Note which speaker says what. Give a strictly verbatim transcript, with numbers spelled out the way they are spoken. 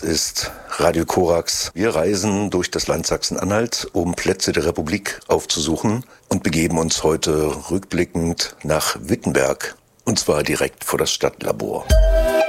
Speaker 1: ist Radio Korax. Wir reisen durch das Land Sachsen-Anhalt, um Plätze der Republik aufzusuchen und begeben uns heute rückblickend nach Wittenberg. Und zwar direkt vor das Stadtlabor.